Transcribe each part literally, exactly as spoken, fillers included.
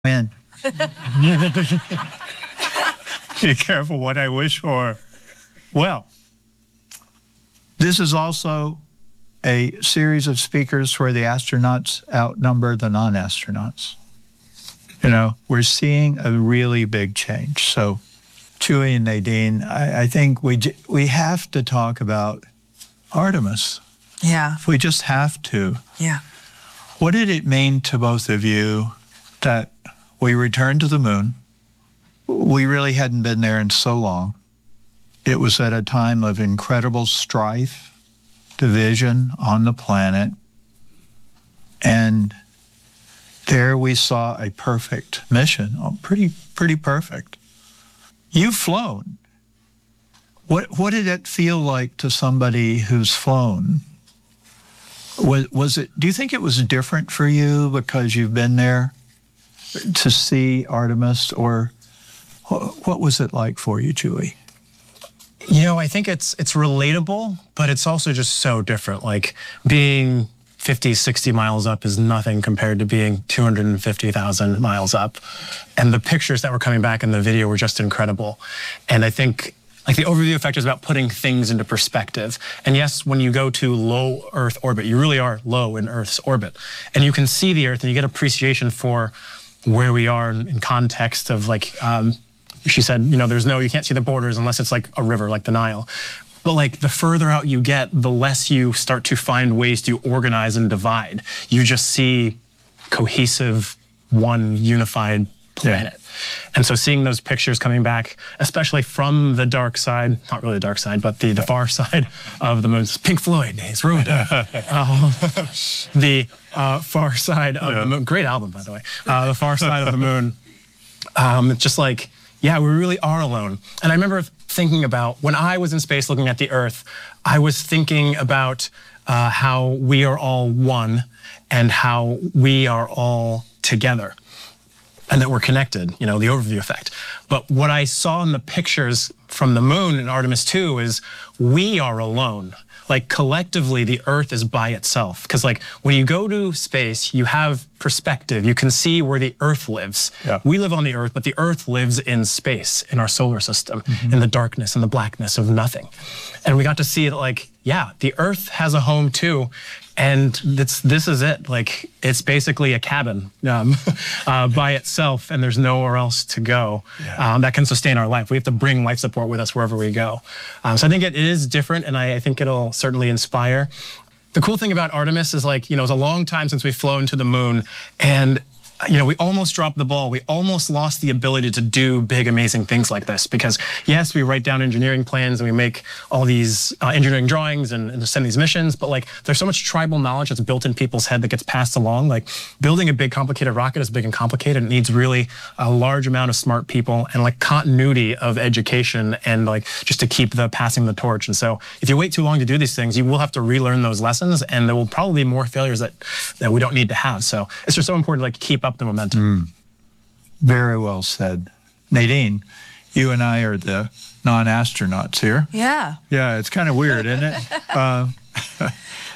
in. Be careful what I wish for. Well, this is also a series of speakers where the astronauts outnumber the non-astronauts. You know, we're seeing a really big change. So, Chewie and Nadine, I, I think we we have to talk about Artemis. Yeah. We just have to. Yeah. What did it mean to both of you that we returned to the moon? We really hadn't been there in so long. It was at a time of incredible strife, division on the planet, and there we saw a perfect mission, oh, pretty pretty perfect. You've flown. What what did it feel like to somebody who's flown? Was was it? Do you think it was different for you because you've been there to see Artemis, or what was it like for you, Chewie? You know, I think it's it's relatable, but it's also just so different. Like being fifty, sixty miles up is nothing compared to being two hundred fifty thousand miles up. And the pictures that were coming back in the video were just incredible. And I think like the overview effect is about putting things into perspective. And yes, when you go to low Earth orbit, you really are low in Earth's orbit. And you can see the Earth and you get appreciation for where we are in, in context of like, um, she said, you know, there's no, you can't see the borders unless it's like a river like the Nile. But like the further out you get, the less you start to find ways to organize and divide. You just see cohesive, one unified planet. Yeah. And so seeing those pictures coming back, especially from the dark side, not really the dark side, but the, the far side of the moon, Pink Floyd, it's ruined it. uh, the uh, far side of yeah. the moon, great album, by the way, uh, the far side of the moon, um, just like, yeah, we really are alone. And I remember thinking about, when I was in space looking at the Earth, I was thinking about uh, how we are all one and how we are all together and that we're connected, you know, the overview effect. But what I saw in the pictures from the moon in Artemis two is we are alone. Like collectively, the Earth is by itself. Because like when you go to space, you have perspective. You can see where the Earth lives. Yeah. We live on the Earth, but the Earth lives in space, in our solar system, mm-hmm. in the darkness and the blackness of nothing. And we got to see that like, yeah, the Earth has a home too. And it's, this is it. Like, it's basically a cabin um, uh, by itself, and there's nowhere else to go yeah. um, that can sustain our life. We have to bring life support with us wherever we go. Um, so I think it is different, and I, I think it'll certainly inspire. The cool thing about Artemis is, like, you know, it's a long time since we've flown to the moon, and you know, we almost dropped the ball. We almost lost the ability to do big, amazing things like this because, yes, we write down engineering plans and we make all these uh, engineering drawings and, and send these missions, but like there's so much tribal knowledge that's built in people's head that gets passed along. Like building a big, complicated rocket is big and complicated. It needs really a large amount of smart people and like continuity of education and like just to keep the passing the torch. And so if you wait too long to do these things, you will have to relearn those lessons, and there will probably be more failures that, that we don't need to have. So it's just so important to like keep up the momentum. Mm. Very well said. Nadine, you and I are the non-astronauts here. Yeah. Yeah, it's kind of weird, isn't it? Uh, but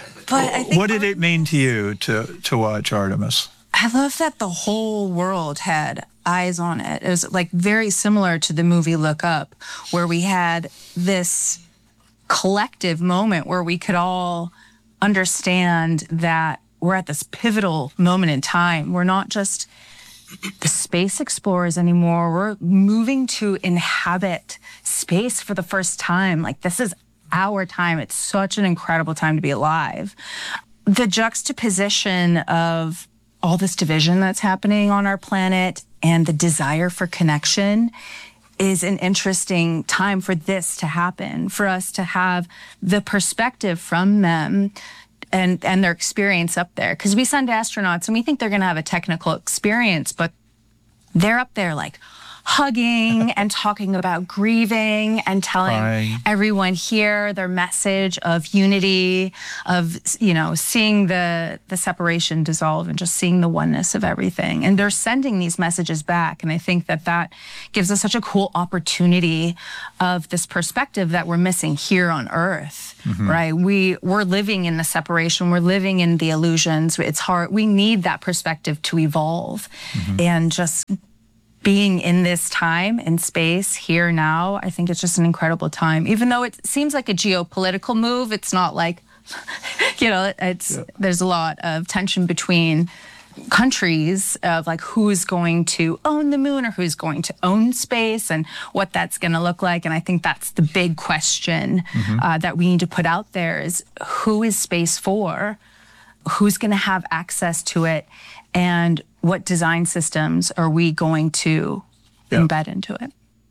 I think what did it mean to you to, to watch Artemis? I love that the whole world had eyes on it. It was like very similar to the movie Look Up, where we had this collective moment where we could all understand that we're at this pivotal moment in time. We're not just the space explorers anymore. We're moving to inhabit space for the first time. Like, this is our time. It's such an incredible time to be alive. The juxtaposition of all this division that's happening on our planet and the desire for connection is an interesting time for this to happen, for us to have the perspective from them and and their experience up there. Because we send astronauts and we think they're going to have a technical experience, but they're up there like, hugging and talking about grieving and telling Crying. everyone here their message of unity, of, you know, seeing the, the separation dissolve and just seeing the oneness of everything. And they're sending these messages back. And I think that that gives us such a cool opportunity of this perspective that we're missing here on Earth, mm-hmm. right? We, we're living in the separation. We're living in the illusions. It's hard. We need that perspective to evolve. Mm-hmm. And just being in this time and space here now, I think it's just an incredible time. Even though it seems like a geopolitical move, it's not like, you know, it's, yeah. there's a lot of tension between countries of like who's going to own the moon or who's going to own space and what that's going to look like. And I think that's the big question mm-hmm. uh, that we need to put out there is who is space for? Who's going to have access to it? And what design systems are we going to yeah. embed into it?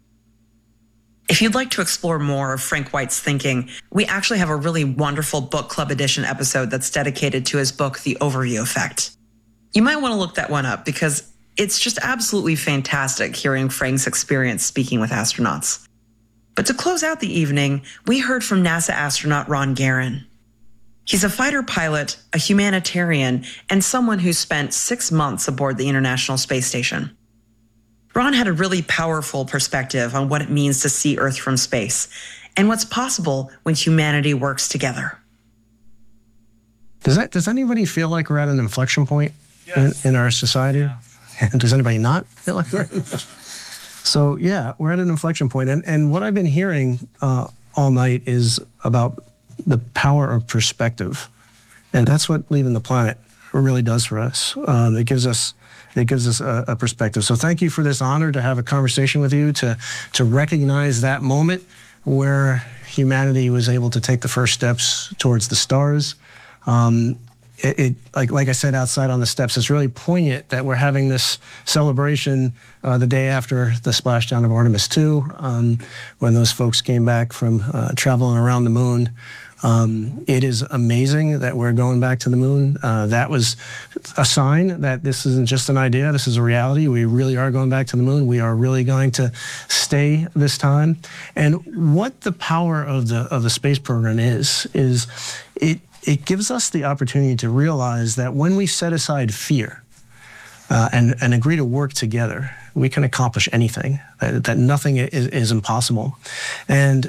If you'd like to explore more of Frank White's thinking, we actually have a really wonderful book club edition episode that's dedicated to his book, The Overview Effect. You might want to look that one up because it's just absolutely fantastic hearing Frank's experience speaking with astronauts. But to close out the evening, we heard from NASA astronaut Ron Garan. He's a fighter pilot, a humanitarian, and someone who spent six months aboard the International Space Station. Ron had a really powerful perspective on what it means to see Earth from space and what's possible when humanity works together. Does that, does anybody feel like we're at an inflection point yes. in, in our society? Yeah. Does anybody not feel like we're? So yeah, we're at an inflection point. And, and what I've been hearing uh, all night is about the power of perspective. And that's what leaving the planet really does for us. Um, it gives us it gives us a, a perspective. So thank you for this honor to have a conversation with you, to, to recognize that moment where humanity was able to take the first steps towards the stars. Um, it, it like like I said outside on the steps, it's really poignant that we're having this celebration uh, the day after the splashdown of Artemis two, um, when those folks came back from uh, traveling around the moon. Um, it is amazing that we're going back to the moon. Uh, that was a sign that this isn't just an idea, this is a reality. We really are going back to the moon. We are really going to stay this time. And what the power of the of the space program is, is it, it gives us the opportunity to realize that when we set aside fear uh, and, and agree to work together, we can accomplish anything, that, that nothing is, is impossible. And,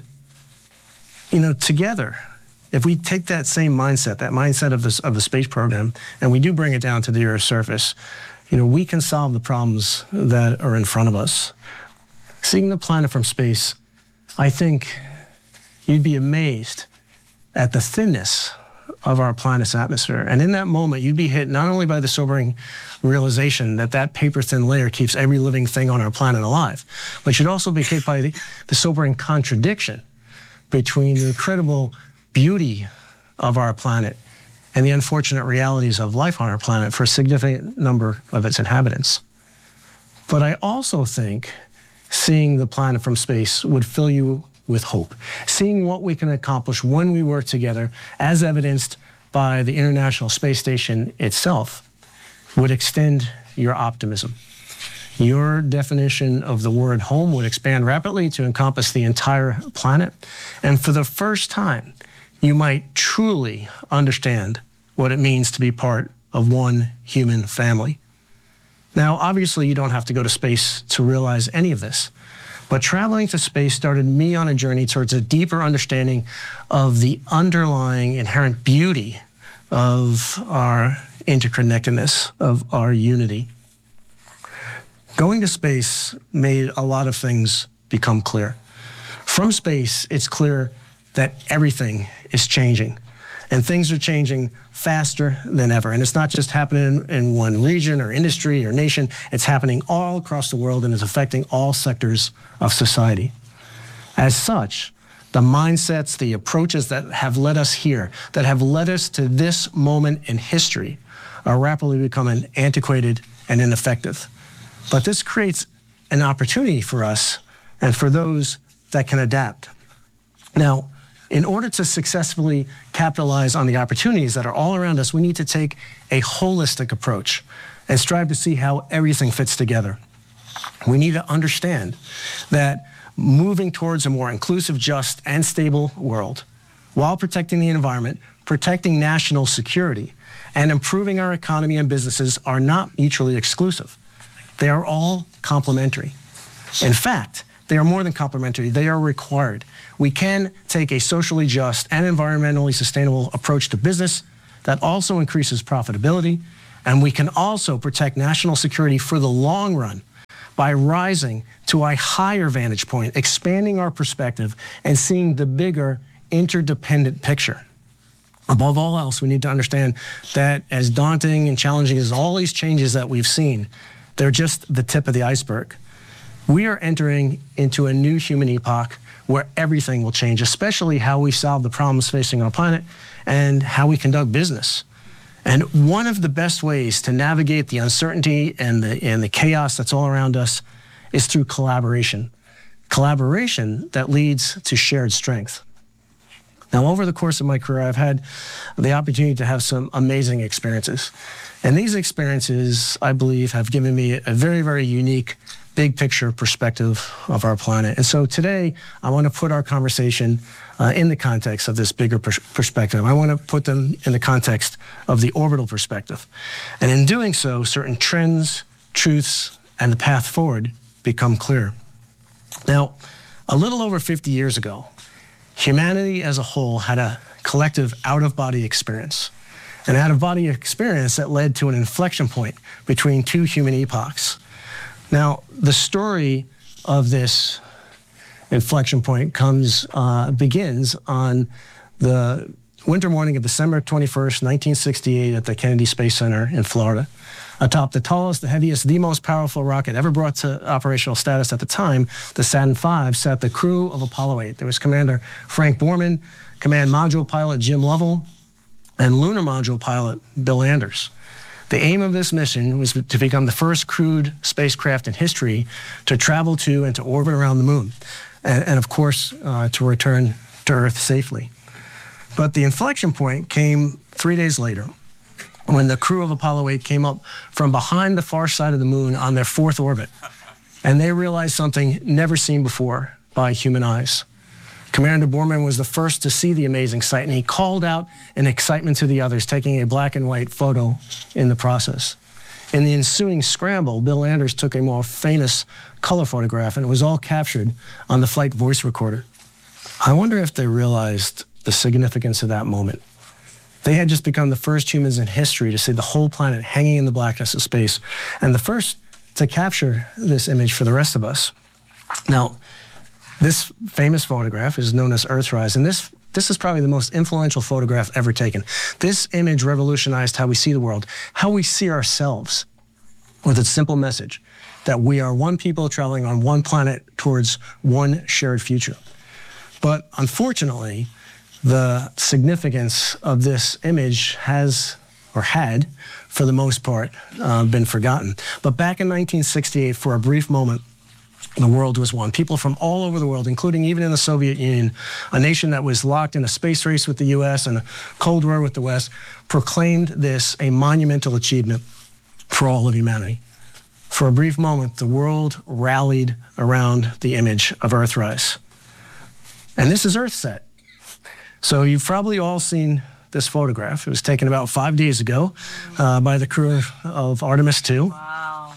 you know, together, if we take that same mindset, that mindset of, this, of the space program, and we do bring it down to the Earth's surface, you know, we can solve the problems that are in front of us. Seeing the planet from space, I think you'd be amazed at the thinness of our planet's atmosphere. And in that moment, you'd be hit not only by the sobering realization that that paper-thin layer keeps every living thing on our planet alive, but you'd also be hit by the, the sobering contradiction between the incredible beauty of our planet and the unfortunate realities of life on our planet for a significant number of its inhabitants. But I also think seeing the planet from space would fill you with hope. Seeing what we can accomplish when we work together, as evidenced by the International Space Station itself, would extend your optimism. Your definition of the word home would expand rapidly to encompass the entire planet. And for the first time, you might truly understand what it means to be part of one human family. Now, obviously, you don't have to go to space to realize any of this, but traveling to space started me on a journey towards a deeper understanding of the underlying inherent beauty of our interconnectedness, of our unity. Going to space made a lot of things become clear. From space, it's clear that everything is changing, and things are changing faster than ever. And it's not just happening in one region or industry or nation, it's happening all across the world and is affecting all sectors of society. As such, the mindsets, the approaches that have led us here, that have led us to this moment in history, are rapidly becoming antiquated and ineffective. But this creates an opportunity for us and for those that can adapt. Now, in order to successfully capitalize on the opportunities that are all around us, we need to take a holistic approach and strive to see how everything fits together. We need to understand that moving towards a more inclusive, just, and stable world, while protecting the environment, protecting national security, and improving our economy and businesses are not mutually exclusive. They are all complementary. In fact, they are more than complementary, they are required. We can take a socially just and environmentally sustainable approach to business that also increases profitability, and we can also protect national security for the long run by rising to a higher vantage point, expanding our perspective, and seeing the bigger interdependent picture. Above all else, we need to understand that as daunting and challenging as all these changes that we've seen, they're just the tip of the iceberg. We are entering into a new human epoch where everything will change, especially how we solve the problems facing our planet and how we conduct business. And one of the best ways to navigate the uncertainty and the, and the chaos that's all around us is through collaboration. Collaboration that leads to shared strength. Now, over the course of my career, I've had the opportunity to have some amazing experiences. And these experiences, I believe, have given me a very, very unique big picture perspective of our planet. And so today, I want to put our conversation uh, in the context of this bigger pers- perspective. I want to put them in the context of the orbital perspective. And in doing so, certain trends, truths, and the path forward become clear. Now, a little over fifty years ago, humanity as a whole had a collective out-of-body experience. An out-of-body experience that led to an inflection point between two human epochs. Now, the story of this inflection point comes, uh, begins on the winter morning of December twenty-first, nineteen sixty-eight at the Kennedy Space Center in Florida. Atop the tallest, the heaviest, the most powerful rocket ever brought to operational status at the time, the Saturn five, sat the crew of Apollo eight. There was Commander Frank Borman, Command Module Pilot Jim Lovell, and Lunar Module Pilot Bill Anders. The aim of this mission was to become the first crewed spacecraft in history to travel to and to orbit around the moon, and, and of course, uh, to return to Earth safely. But the inflection point came three days later, when the crew of Apollo eight came up from behind the far side of the moon on their fourth orbit, and they realized something never seen before by human eyes. Commander Borman was the first to see the amazing sight, and he called out in excitement to the others, taking a black and white photo in the process. In the ensuing scramble, Bill Anders took a more famous color photograph, and it was all captured on the flight voice recorder. I wonder if they realized the significance of that moment. They had just become the first humans in history to see the whole planet hanging in the blackness of space, and the first to capture this image for the rest of us. Now, this famous photograph is known as Earthrise, and this, this is probably the most influential photograph ever taken. This image revolutionized how we see the world, how we see ourselves, with its simple message that we are one people traveling on one planet towards one shared future. But unfortunately, the significance of this image has, or had, for the most part, uh, been forgotten. But back in nineteen sixty-eight, for a brief moment, the world was one. People from all over the world, including even in the Soviet Union, a nation that was locked in a space race with the U S and a Cold War with the West, proclaimed this a monumental achievement for all of humanity. For a brief moment, the world rallied around the image of Earthrise. And this is Earthsat. So you've probably all seen this photograph. It was taken about five days ago uh, by the crew of Artemis two. Wow.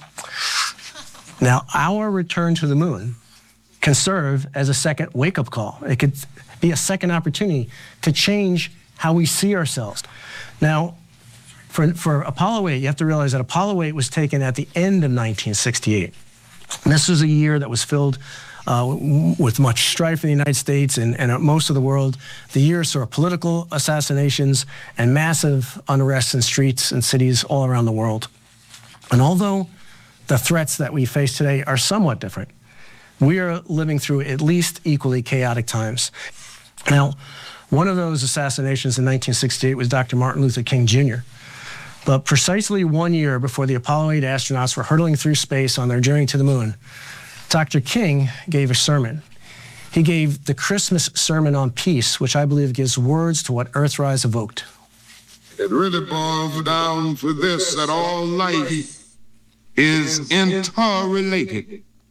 Now, our return to the moon can serve as a second wake-up call. It could be a second opportunity to change how we see ourselves. Now, for, for Apollo eight, you have to realize that Apollo eight was taken at the end of nineteen sixty-eight. And this was a year that was filled uh, with much strife in the United States and, and most of the world. The year saw political assassinations and massive unrest in streets and cities all around the world. And although the threats that we face today are somewhat different, we are living through at least equally chaotic times. Now, one of those assassinations in nineteen sixty-eight was Doctor Martin Luther King Junior But precisely one year before the Apollo eight astronauts were hurtling through space on their journey to the moon, Doctor King gave a sermon. He gave the Christmas sermon on peace, which I believe gives words to what Earthrise evoked. It really boils down to this, that all life is interrelated.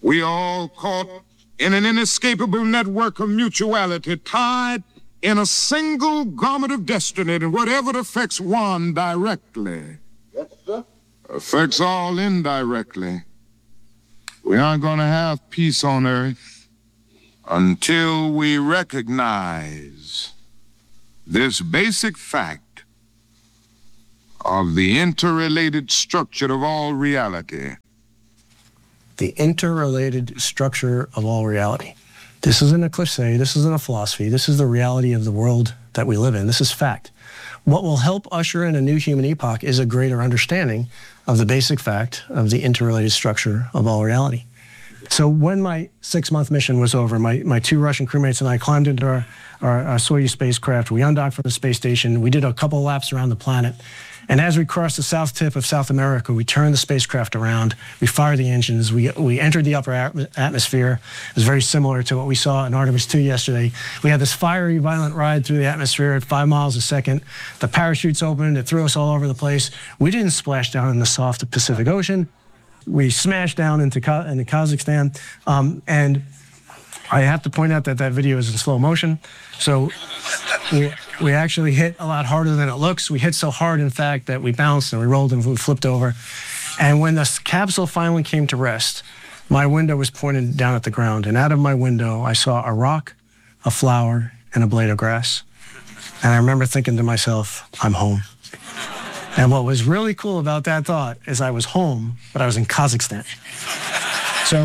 We all caught in an inescapable network of mutuality, tied in a single garment of destiny, and whatever affects one directly yes, sir. affects all indirectly. We aren't going to have peace on earth until we recognize this basic fact of the interrelated structure of all reality. The interrelated structure of all reality. This isn't a cliche, this isn't a philosophy, this is the reality of the world that we live in. This is fact. What will help usher in a new human epoch is a greater understanding of the basic fact of the interrelated structure of all reality. So when my six-month mission was over, my, my two Russian crewmates and I climbed into our, our, our Soyuz spacecraft. We undocked from the space station. We did a couple of laps around the planet. And as we crossed the south tip of South America, we turned the spacecraft around. We fired the engines. We, we entered the upper atmosphere. It was very similar to what we saw in Artemis two yesterday. We had this fiery, violent ride through the atmosphere at five miles a second. The parachutes opened. It threw us all over the place. We didn't splash down in the soft Pacific Ocean. We smashed down into, into Kazakhstan. Um, and I have to point out that that video is in slow motion. So we, we actually hit a lot harder than it looks. We hit so hard, in fact, that we bounced and we rolled and we flipped over. And when the capsule finally came to rest, my window was pointed down at the ground. And out of my window, I saw a rock, a flower, and a blade of grass. And I remember thinking to myself, I'm home. And what was really cool about that thought is I was home, but I was in Kazakhstan. So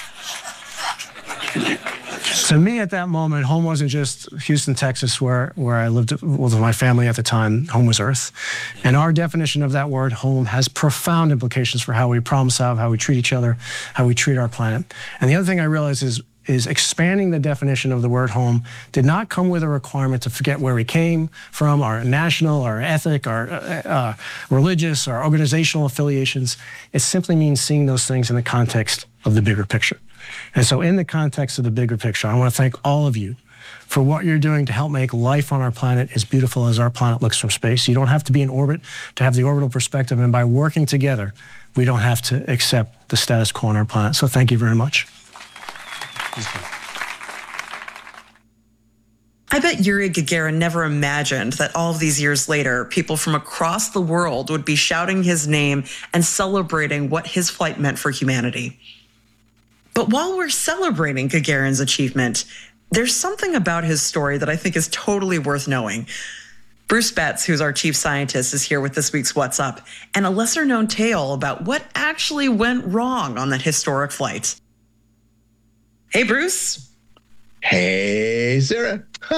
to me at that moment, home wasn't just Houston, Texas, where, where I lived with my family at the time. Home was Earth. And our definition of that word, home, has profound implications for how we problem solve, how we treat each other, how we treat our planet. And the other thing I realized is is expanding the definition of the word home did not come with a requirement to forget where we came from, our national, our ethnic, our uh, uh, religious, our organizational affiliations. It simply means seeing those things in the context of the bigger picture. And so in the context of the bigger picture, I want to thank all of you for what you're doing to help make life on our planet as beautiful as our planet looks from space. You don't have to be in orbit to have the orbital perspective, and by working together, we don't have to accept the status quo on our planet. So thank you very much. I bet Yuri Gagarin never imagined that all of these years later, people from across the world would be shouting his name and celebrating what his flight meant for humanity. But while we're celebrating Gagarin's achievement, there's something about his story that I think is totally worth knowing. Bruce Betts, who's our chief scientist, is here with this week's What's Up, and a lesser-known tale about what actually went wrong on that historic flight. Hey, Bruce. Hey, Sarah.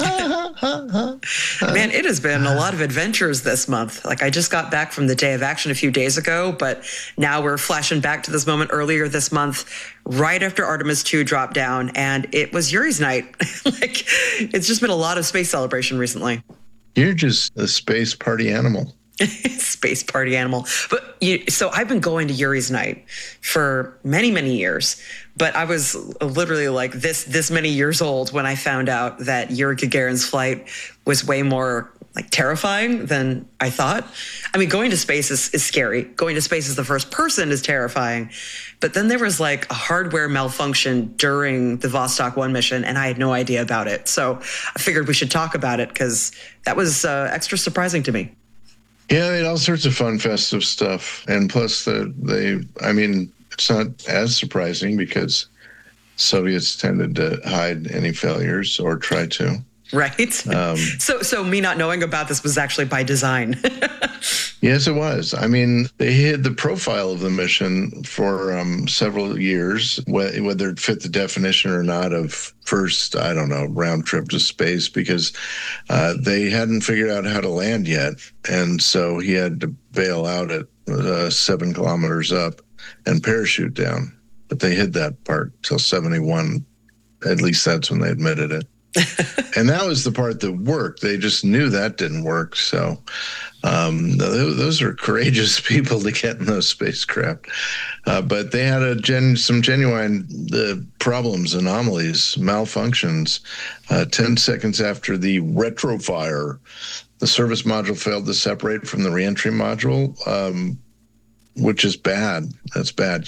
Man, it has been a lot of adventures this month. Like, I just got back from the Day of Action a few days ago, but now we're flashing back to this moment earlier this month, right after Artemis two dropped down, and it was Yuri's night. Like, it's just been a lot of space celebration recently. You're just a space party animal. Space party animal. But you, so I've been going to Yuri's night for many, many years. But I was literally like this this many years old when I found out that Yuri Gagarin's flight was way more like terrifying than I thought. I mean, going to space is, is scary. Going to space as the first person is terrifying. But then there was like a hardware malfunction during the Vostok one mission, and I had no idea about it. So I figured we should talk about it because that was uh, extra surprising to me. Yeah, they had all sorts of fun, festive stuff. And plus, the, they, I mean, it's not as surprising because Soviets tended to hide any failures or try to. Right. Um, so so me not knowing about this was actually by design. Yes, it was. I mean, they hid the profile of the mission for um, several years, wh- whether it fit the definition or not of first, I don't know, round trip to space, because uh, they hadn't figured out how to land yet. And so he had to bail out at uh, seven kilometers up and parachute down. But they hid that part till seventy-one. At least that's when they admitted it. And that was the part that worked. They just knew that didn't work. So um, those are courageous people to get in those spacecraft. Uh, but they had a gen- some genuine uh, problems, anomalies, malfunctions. Uh, ten seconds after the retrofire, the service module failed to separate from the reentry module, um, which is bad. That's bad. You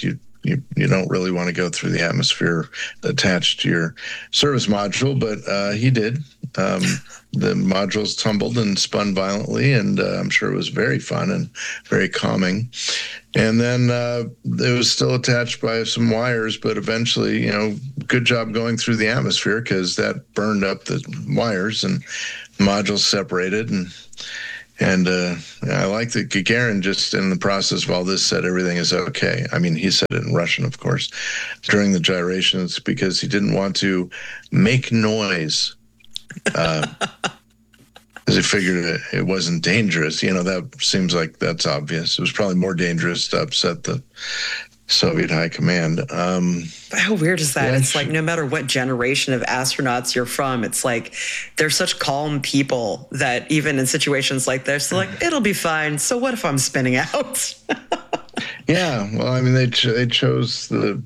you, you don't really want to go through the atmosphere attached to your service module, but uh, he did. Um, the modules tumbled and spun violently, and uh, I'm sure it was very fun and very calming. And then uh, it was still attached by some wires, but eventually, you know, good job going through the atmosphere, because that burned up the wires and modules separated. And and uh, I like that Gagarin, just in the process of all this, said everything is okay. I mean, he said it in Russian, of course, during the gyrations, because he didn't want to make noise. Uh, Because he figured it, it wasn't dangerous. You know, that seems like that's obvious. It was probably more dangerous to upset the Soviet high command. Um, but how weird is that? Yeah, it's like no matter what generation of astronauts you're from, it's like they're such calm people that even in situations like this, they're like, it'll be fine. So what if I'm spinning out? yeah, well, I mean, they ch- they chose the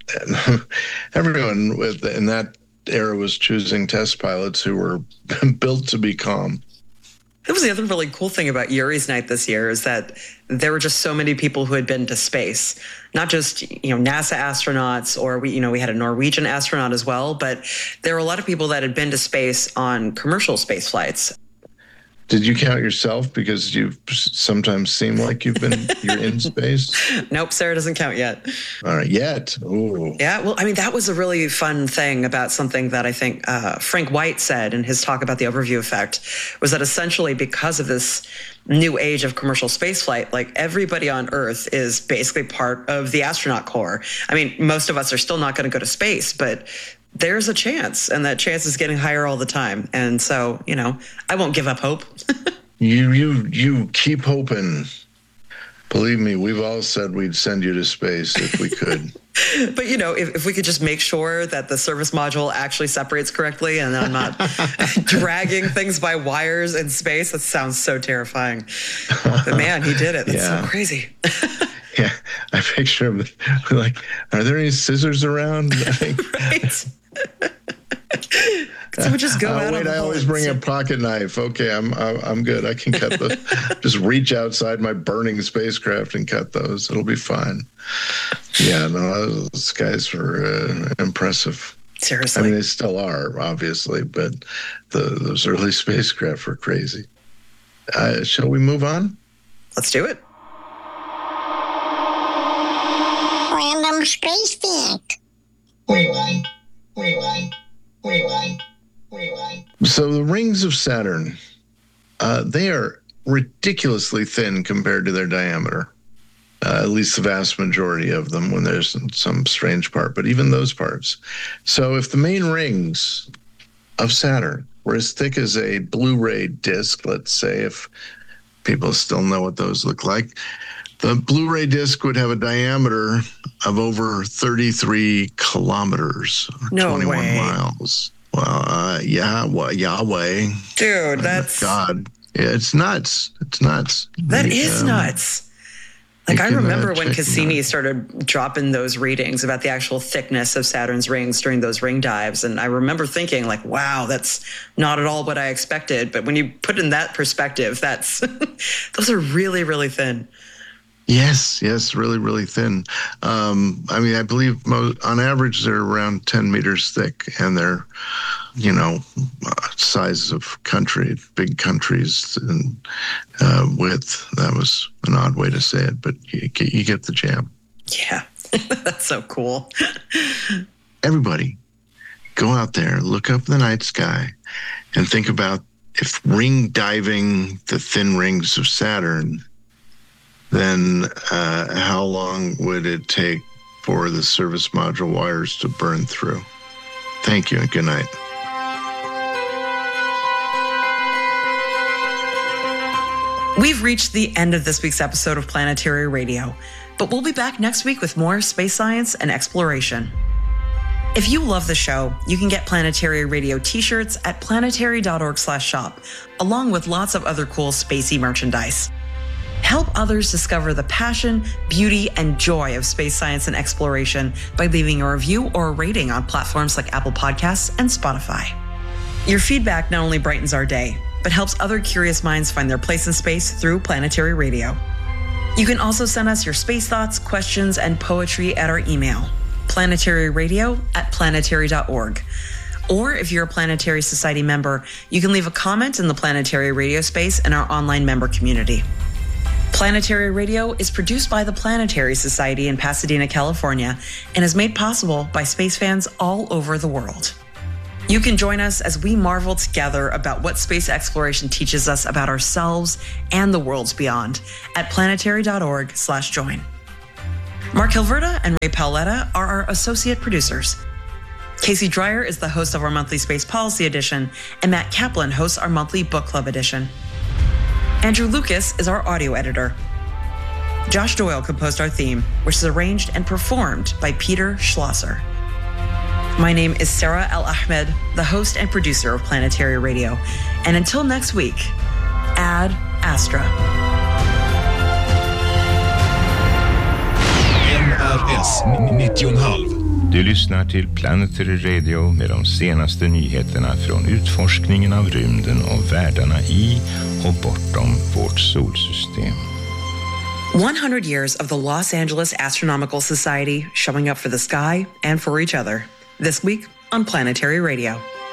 everyone with in that era was choosing test pilots who were built to be calm. That was the other really cool thing about Yuri's Night this year, is that there were just so many people who had been to space, not just, you know, NASA astronauts, or we, you know, we had a Norwegian astronaut as well, but there were a lot of people that had been to space on commercial space flights. Did you count yourself? Because you sometimes seem like you've been, you're in space. Nope, Sarah doesn't count yet. All right, yet. Ooh. Yeah, well, I mean, that was a really fun thing about something that I think uh, Frank White said in his talk about the overview effect, was that essentially because of this new age of commercial spaceflight, like everybody on Earth is basically part of the astronaut corps. I mean, most of us are still not going to go to space, but there's a chance, and that chance is getting higher all the time. And so, you know, I won't give up hope. you you you keep hoping. Believe me, we've all said we'd send you to space if we could. But, you know, if, if we could just make sure that the service module actually separates correctly and I'm not dragging things by wires in space, that sounds so terrifying. But man, he did it. That's yeah. so crazy. Yeah, I picture him like, are there any scissors around? Right. So we just go uh, out. Wait, on I always bring a pocket knife. Okay, I'm I'm good. I can cut the. Just reach outside my burning spacecraft and cut those. It'll be fine. Yeah, no, those guys were uh, impressive. Seriously, I mean, they still are, obviously, but the those early spacecraft were crazy. Uh, shall we move on? Let's do it. Random space fact. Rewind. Rewind. Rewind. Rewind. So the rings of Saturn, uh, they are ridiculously thin compared to their diameter. Uh, at least the vast majority of them, when there's some strange part, but even those parts. So if the main rings of Saturn were as thick as a Blu-ray disc, let's say, if people still know what those look like, the Blu-ray disc would have a diameter of over thirty-three kilometers, no twenty-one way. miles. Well, uh, yeah, well, Yahweh. Dude, that's... God. Yeah, it's nuts. It's nuts. That The, is um, nuts. Like, I can, uh, remember when check- Cassini started dropping those readings about the actual thickness of Saturn's rings during those ring dives. And I remember thinking, like, wow, that's not at all what I expected. But when you put in that perspective, that's those are really, really thin. Yes, yes, really, really thin. Um, I mean, I believe most, on average they're around ten meters thick, and they're, you know, uh, size of country, big countries, and uh, width. That was an odd way to say it, but you get, you get the jam. Yeah, that's so cool. Everybody, go out there, look up the night sky, and think about if ring diving the thin rings of Saturn, then uh, how long would it take for the service module wires to burn through? Thank you and good night. We've reached the end of this week's episode of Planetary Radio, but we'll be back next week with more space science and exploration. If you love the show, you can get Planetary Radio t-shirts at planetary.org slash shop, along with lots of other cool spacey merchandise. Help others discover the passion, beauty, and joy of space science and exploration by leaving a review or a rating on platforms like Apple Podcasts and Spotify. Your feedback not only brightens our day, but helps other curious minds find their place in space through Planetary Radio. You can also send us your space thoughts, questions, and poetry at our email, planetaryradio at planetary dot org. Or if you're a Planetary Society member, you can leave a comment in the Planetary Radio space in our online member community. Planetary Radio is produced by the Planetary Society in Pasadena, California, and is made possible by space fans all over the world. You can join us as we marvel together about what space exploration teaches us about ourselves and the worlds beyond at planetary dot org slash join. Mark Hilverda and Ray Paoletta are our associate producers. Casey Dreyer is the host of our monthly Space Policy Edition, and Matt Kaplan hosts our monthly Book Club Edition. Andrew Lucas is our audio editor. Josh Doyle composed our theme, which is arranged and performed by Peter Schlosser. My name is Sarah Al-Ahmed, the host and producer of Planetary Radio. And until next week, Ad Astra. N R S nittio komma fem. Du lyssnar till Planetary Radio med de senaste nyheterna från utforskningen av rymden och världarna i och bortom vårt solsystem. one hundred years of the Los Angeles Astronomical Society showing up for the sky and for each other. This week on Planetary Radio.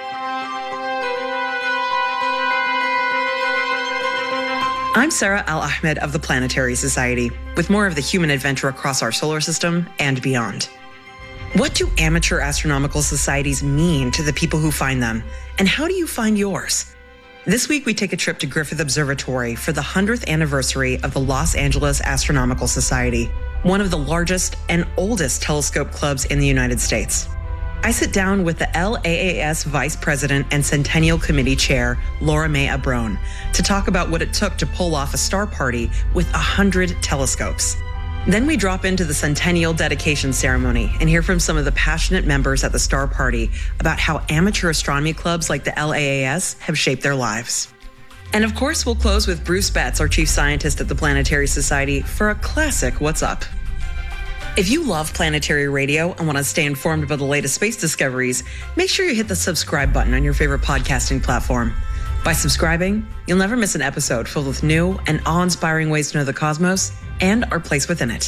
I'm Sarah Al-Ahmed of the Planetary Society, with more of the human adventure across our solar system and beyond. What do amateur astronomical societies mean to the people who find them? And how do you find yours? This week, we take a trip to Griffith Observatory for the one hundredth anniversary of the Los Angeles Astronomical Society, one of the largest and oldest telescope clubs in the United States. I sit down with the L A A S Vice President and Centennial Committee Chair, Laura May Abrone, to talk about what it took to pull off a star party with one hundred telescopes. Then we drop into the Centennial Dedication Ceremony and hear from some of the passionate members at the Star Party about how amateur astronomy clubs like the L A A S have shaped their lives. And of course, we'll close with Bruce Betts, our chief scientist at the Planetary Society, for a classic What's Up? If you love Planetary Radio and want to stay informed about the latest space discoveries, make sure you hit the subscribe button on your favorite podcasting platform. By subscribing, you'll never miss an episode filled with new and awe-inspiring ways to know the cosmos and our place within it.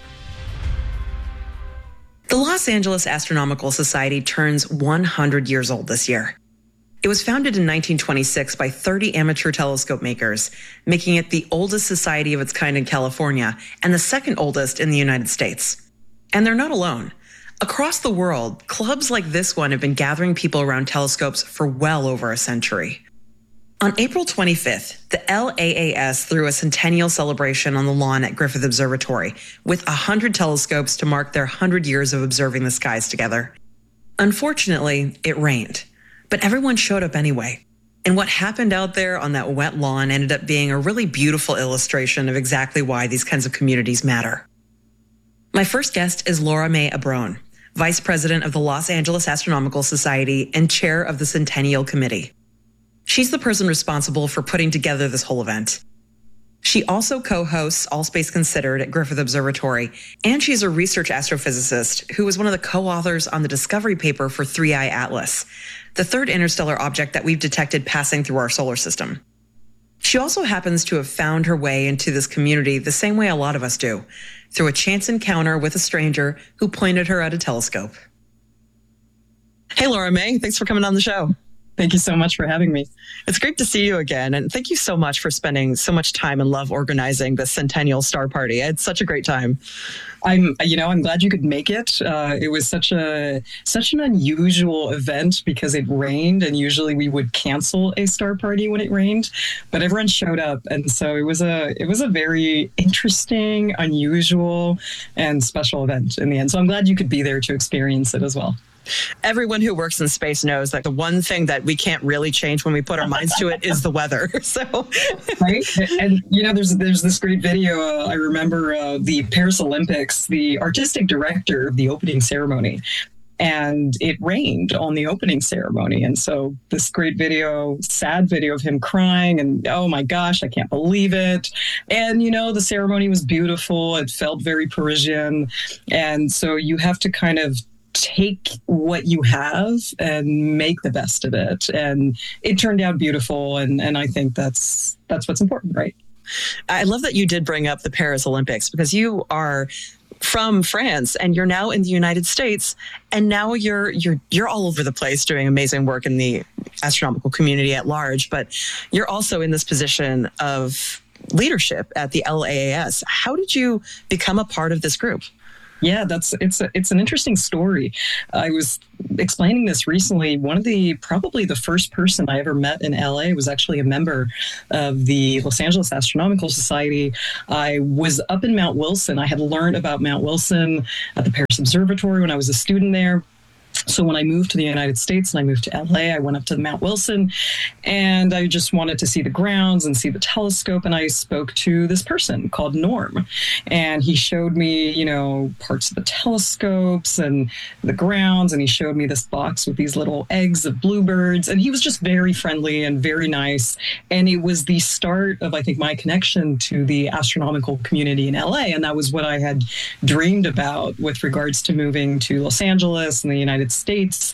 The Los Angeles Astronomical Society turns one hundred years old this year. It was founded in nineteen twenty-six by thirty amateur telescope makers, making it the oldest society of its kind in California and the second oldest in the United States. And they're not alone. Across the world, clubs like this one have been gathering people around telescopes for well over a century. On April twenty-fifth, the L A A S threw a centennial celebration on the lawn at Griffith Observatory with one hundred telescopes to mark their one hundred years of observing the skies together. Unfortunately, it rained, but everyone showed up anyway. And what happened out there on that wet lawn ended up being a really beautiful illustration of exactly why these kinds of communities matter. My first guest is Laura May Abrone, Vice President of the Los Angeles Astronomical Society and Chair of the Centennial Committee. She's the person responsible for putting together this whole event. She also co-hosts All Space Considered at Griffith Observatory, and she's a research astrophysicist who was one of the co-authors on the discovery paper for three I Atlas, the third interstellar object that we've detected passing through our solar system. She also happens to have found her way into this community the same way a lot of us do, through a chance encounter with a stranger who pointed her at a telescope. Hey, Laura May, thanks for coming on the show. Thank you so much for having me. It's great to see you again. And thank you so much for spending so much time and love organizing the Centennial Star Party. I had such a great time. I'm, you know, I'm glad you could make it. Uh, it was such a such an unusual event because it rained, and usually we would cancel a star party when it rained, but everyone showed up, and so it was a it was a very interesting, unusual, and special event in the end. So I'm glad you could be there to experience it as well. Everyone who works in space knows that the one thing that we can't really change when we put our minds to it is the weather. So, right. And, you know, there's there's this great video. Uh, I remember uh, the Paris Olympics, the artistic director of the opening ceremony, and it rained on the opening ceremony. And so this great video, sad video of him crying and, oh my gosh, I can't believe it. And, you know, the ceremony was beautiful. It felt very Parisian. And so you have to kind of take what you have and make the best of it. And it turned out beautiful. And, and I think that's that's what's important, right? I love that you did bring up the Paris Olympics, because you are from France and you're now in the United States, and now you're you're you're all over the place doing amazing work in the astronomical community at large, but you're also in this position of leadership at the L A A S. How did you become a part of this group? Yeah, that's it's a, it's an interesting story. I was explaining this recently. One of the probably the first person I ever met in L A was actually a member of the Los Angeles Astronomical Society. I was up in Mount Wilson. I had learned about Mount Wilson at the Paris Observatory when I was a student there. So when I moved to the United States and I moved to L A, I went up to Mount Wilson and I just wanted to see the grounds and see the telescope. And I spoke to this person called Norm, and he showed me, you know, parts of the telescopes and the grounds. And he showed me this box with these little eggs of bluebirds. And he was just very friendly and very nice. And it was the start of, I think, my connection to the astronomical community in L A. And that was what I had dreamed about with regards to moving to Los Angeles and the United States.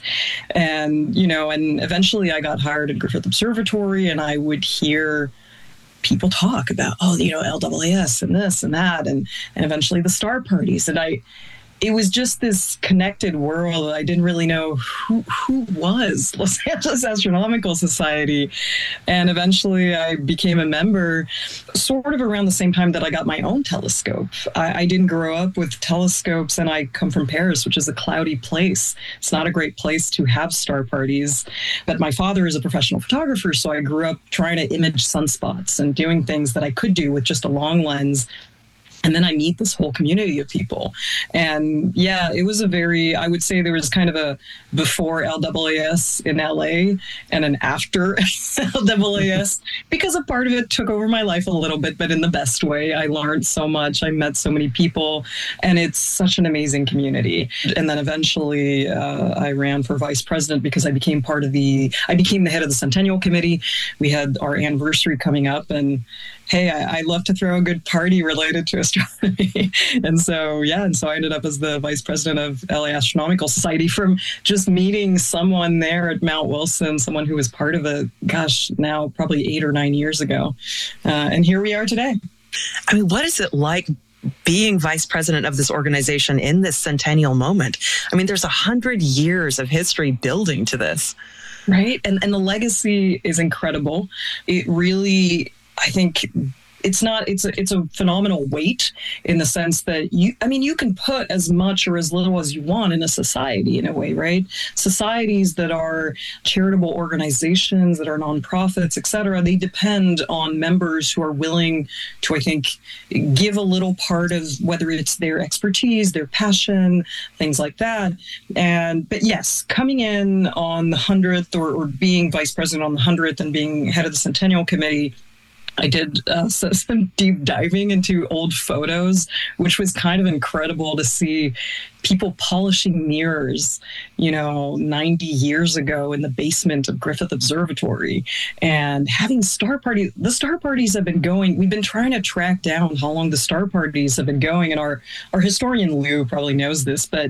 And, you know, and eventually I got hired at Griffith Observatory, and I would hear people talk about, oh, you know, L A A S and this and that, and, and eventually the star parties. And I, it was just this connected world. I didn't really know who who was Los Angeles Astronomical Society. And eventually I became a member sort of around the same time that I got my own telescope. I, I didn't grow up with telescopes, and I come from Paris, which is a cloudy place. It's not a great place to have star parties. But my father is a professional photographer, so I grew up trying to image sunspots and doing things that I could do with just a long lens. And then I meet this whole community of people. And yeah, it was a very, I would say there was kind of a before L A A S in L A and an after L A A S, because a part of it took over my life a little bit, but in the best way. I learned so much. I met so many people, and it's such an amazing community. And then eventually uh, I ran for vice president because I became part of the, I became the head of the Centennial Committee. We had our anniversary coming up, and hey, I, I love to throw a good party related to astronomy. And so, yeah, and so I ended up as the vice president of L A Astronomical Society from just meeting someone there at Mount Wilson, someone who was part of it, gosh, now probably eight or nine years ago. Uh, and here we are today. I mean, what is it like being vice president of this organization in this centennial moment? I mean, there's a hundred years of history building to this. Right. And, and the legacy is incredible. It really, I think it's not, it's a, it's a phenomenal weight in the sense that you, I mean, you can put as much or as little as you want in a society in a way, right? Societies that are charitable organizations, that are nonprofits, et cetera, they depend on members who are willing to, I think, give a little part of whether it's their expertise, their passion, things like that. And, but yes, coming in on the hundredth or, or being vice president on the hundredth and being head of the Centennial Committee, I did uh, some deep diving into old photos, which was kind of incredible to see people polishing mirrors, you know, ninety years ago in the basement of Griffith Observatory, and having star parties. The star parties have been going, we've been trying to track down how long the star parties have been going. And our, our historian Lou probably knows this, but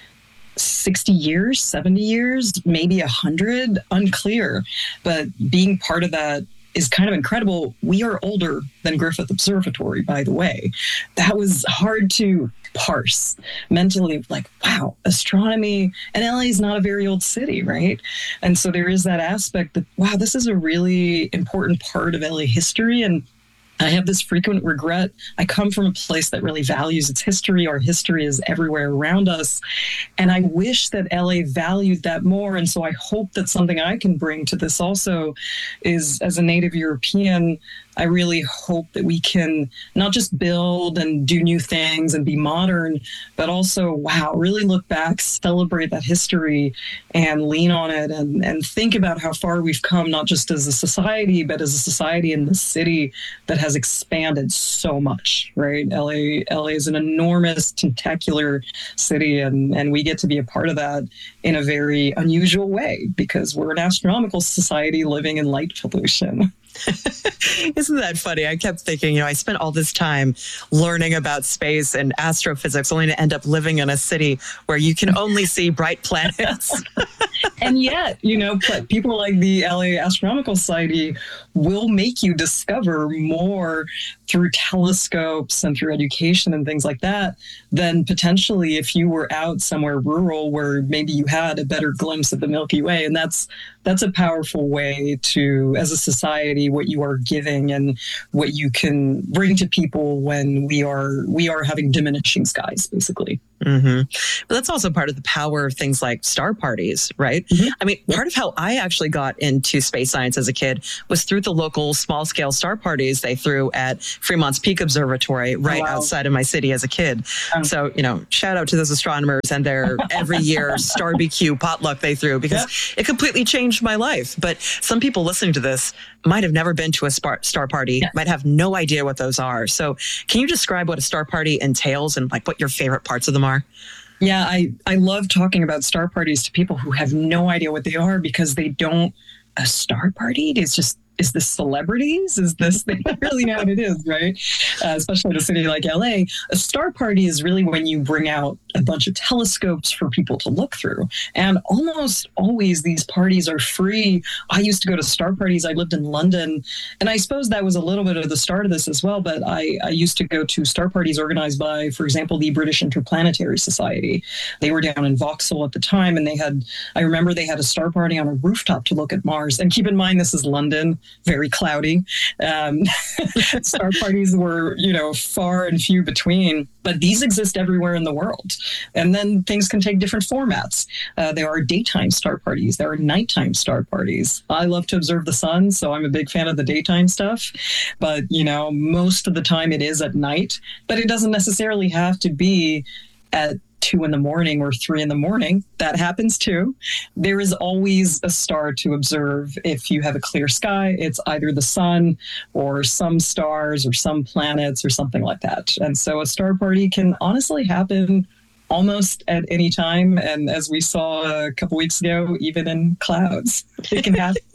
sixty years, seventy years, maybe one hundred, unclear. But being part of that is kind of incredible. We are older than Griffith Observatory, by the way. That was hard to parse mentally, like, wow, astronomy, and L A is not a very old city, right? And so there is that aspect that, wow, this is a really important part of L A history. And I have this frequent regret. I come from a place that really values its history. Our history is everywhere around us. And I wish that L A valued that more. And so I hope that something I can bring to this also is, as a native European, I really hope that we can not just build and do new things and be modern, but also, wow, really look back, celebrate that history and lean on it, and, and think about how far we've come, not just as a society, but as a society in the city that has expanded so much, right? L A, L A is an enormous, tentacular city, and, and we get to be a part of that in a very unusual way because we're an astronomical society living in light pollution. Isn't that funny? I kept thinking, you know, I spent all this time learning about space and astrophysics only to end up living in a city where you can only see bright planets. And yet, you know, but people like the L A Astronomical Society will make you discover more through telescopes and through education and things like that than potentially if you were out somewhere rural where maybe you had a better glimpse of the Milky Way. And that's that's a powerful way to, as a society, what you are giving and what you can bring to people when we are we are having diminishing skies, basically. Mm-hmm. But that's also part of the power of things like star parties, right? Mm-hmm. I mean, part of how I actually got into space science as a kid was through the local small scale star parties they threw at Fremont's Peak Observatory right oh, wow. outside of my city as a kid. Um, so, you know, shout out to those astronomers and their every year Star B Q potluck they threw, because yeah. it completely changed my life. But some people listening to this might have never been to a star, star party, yeah. might have no idea what those are. So can you describe what a star party entails and like what your favorite parts of them are? Yeah, I, I love talking about star parties to people who have no idea what they are, because they don't, a star party is just, is this celebrities? Is this, they don't really know what it is, right? Uh, especially in a city like L A. A star party is really when you bring out a bunch of telescopes for people to look through. And almost always these parties are free. I used to go to star parties. I lived in London. And I suppose that was a little bit of the start of this as well. But I, I used to go to star parties organized by, for example, the British Interplanetary Society. They were down in Vauxhall at the time. And they had, I remember they had a star party on a rooftop to look at Mars. And keep in mind, this is London. Very cloudy. Um, star parties were, you know, far and few between, but these exist everywhere in the world. And then things can take different formats. Uh, there are daytime star parties. There are nighttime star parties. I love to observe the sun, so I'm a big fan of the daytime stuff. But, you know, most of the time it is at night, but it doesn't necessarily have to be at two in the morning or three in the morning. That happens too. There is always a star to observe. If you have a clear sky, it's either the sun or some stars or some planets or something like that. And so a star party can honestly happen almost at any time. And as we saw a couple weeks ago, even in clouds, it can happen.